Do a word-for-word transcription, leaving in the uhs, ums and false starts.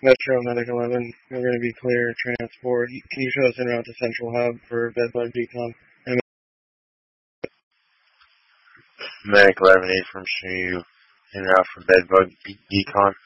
Metro Medic eleven, we're going to be clear transport. Can you show us en route to Central Hub for bedbug decon? And Medic eleven eight from you en route for bedbug decon.